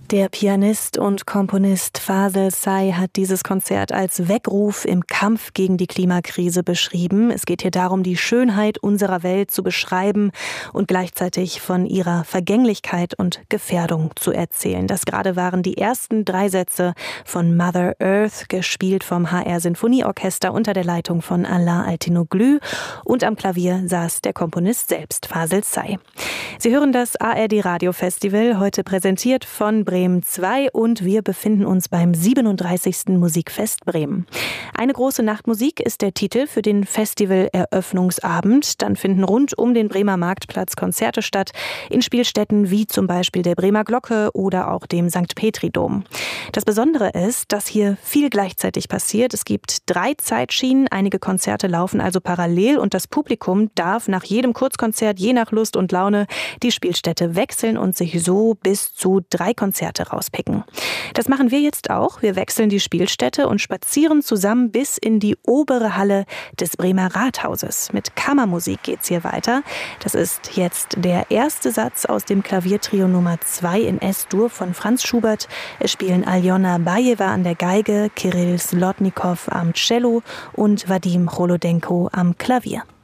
Der Pianist und Komponist Fasel Say hat dieses Konzert als Weckruf im Kampf gegen die Klimakrise beschrieben. Es geht hier darum, die Schönheit unserer Welt zu beschreiben und gleichzeitig von ihrer Vergänglichkeit und Gefährdung zu erzählen. Das gerade waren die ersten 3 Sätze von Mother Earth, gespielt vom HR Sinfonieorchester unter der Leitung von Alain Altinoglu. Und am Klavier saß der Komponist selbst, Fasel Say. Sie hören das ARD Radio Festival, heute präsentiert von Bremen 2, und wir befinden uns beim 37. Musikfest Bremen. Eine große Nachtmusik ist der Titel für den Festival-Eröffnungsabend. Dann finden rund um den Bremer Marktplatz Konzerte statt, in Spielstätten wie zum Beispiel der Bremer Glocke oder auch dem St. Petri-Dom. Das Besondere ist, dass hier viel gleichzeitig passiert. Es gibt 3 Zeitschienen, einige Konzerte laufen also parallel und das Publikum darf nach jedem Kurzkonzert je nach Lust und Laune die Spielstätte wechseln und sich so bis zu 3 Konzerte rauspicken. Das machen wir jetzt auch. Wir wechseln die Spielstätte und spazieren zusammen bis in die obere Halle des Bremer Rathauses. Mit Kammermusik geht's hier weiter. Das ist jetzt der erste Satz aus dem Klaviertrio Nummer 2 in S-Dur von Franz Schubert. Es spielen Aljona Bajeva an der Geige, Kirill Slotnikow am Cello und Vadim Cholodenko am Klavier.